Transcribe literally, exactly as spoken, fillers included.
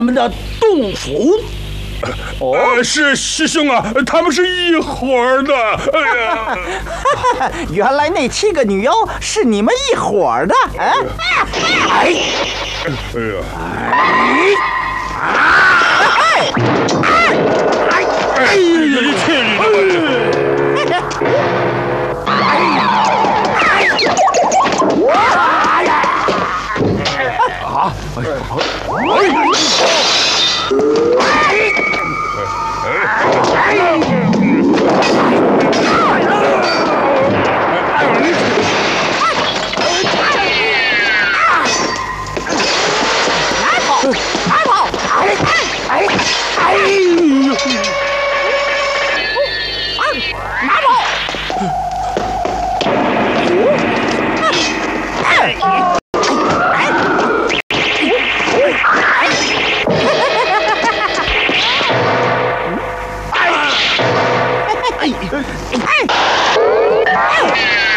们的洞府。 哦，呃、是师兄啊，他们是一伙儿的。哎呀， 原来那七个女妖是你们一伙儿的。哎，哎， 哎呀， 哎，哎，哎， 你去你的！ 哎呀，啊，哎，哎！